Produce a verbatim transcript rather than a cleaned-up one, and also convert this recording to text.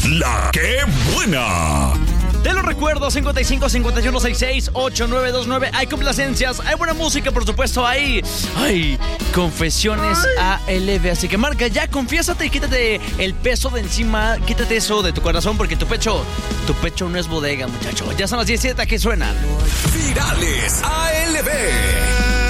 La que buena. Te lo recuerdo, cincuenta y cinco, cincuenta y uno, sesenta y seis, ochenta y nueve veintinueve. Hay complacencias, hay buena música, por supuesto, hay, hay confesiones A L B. Así que marca ya, confiésate y quítate el peso de encima, quítate eso de tu corazón, porque tu pecho, tu pecho no es bodega, muchacho. Ya son las diecisiete, ¿a qué suena? Virales A L B.